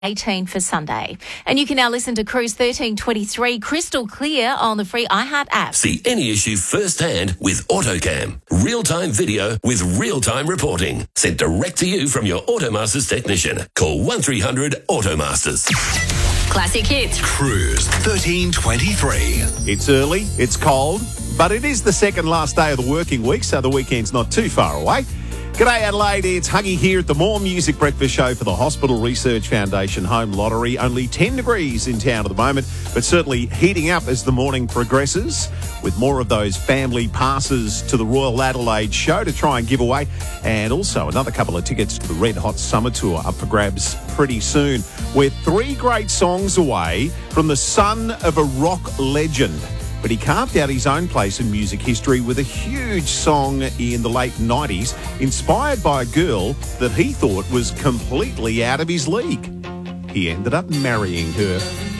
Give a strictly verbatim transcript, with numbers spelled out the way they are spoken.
eighteen for Sunday. And you can now listen to Cruise thirteen twenty-three crystal clear on the free iHeart app. See any issue firsthand with AutoCam. Real-time video with real-time reporting. Sent direct to you from your Automasters technician. Call one three hundred Automasters. Classic hits. Cruise thirteen twenty-three. It's early, it's cold, but it is the second last day of the working week, so the weekend's not too far away. G'day Adelaide, it's Huggy here at the More Music Breakfast Show for the Hospital Research Foundation Home Lottery. Only ten degrees in town at the moment, but certainly heating up as the morning progresses, with more of those family passes to the Royal Adelaide Show to try and give away, and also another couple of tickets to the Red Hot Summer Tour up for grabs pretty soon. We're three great songs away from the son of a rock legend, but he carved out his own place in music history with a huge song in the late nineties, inspired by a girl that he thought was completely out of his league. He ended up marrying her.